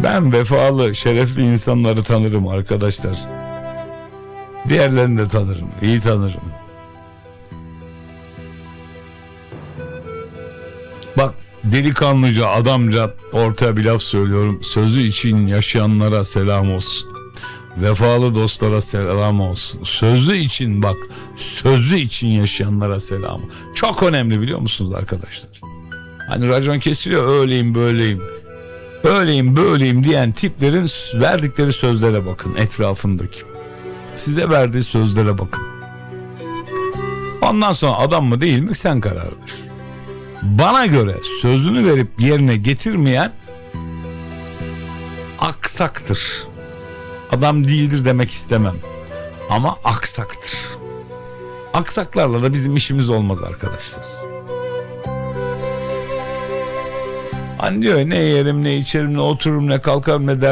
Ben vefalı, şerefli insanları tanırım arkadaşlar. Diğerlerini de tanırım, iyi tanırım. Bak, delikanlıca, adamca ortaya bir laf söylüyorum. Sözü için yaşayanlara selam olsun. Vefalı dostlara selam olsun. Sözü için, bak, sözü için yaşayanlara selam. Çok önemli, biliyor musunuz arkadaşlar? Hani racon kesiliyor, öyleyim böyleyim. Öyleyim böyleyim diyen tiplerin verdikleri sözlere bakın, etrafındaki. Size verdiği sözlere bakın. Ondan sonra adam mı değil mi sen karar ver. Bana göre sözünü verip yerine getirmeyen aksaktır. Adam değildir demek istemem. Ama aksaktır. Aksaklarla da bizim işimiz olmaz arkadaşlar. Hani diyor, ne yerim ne içerim ne otururum ne kalkarım ne der.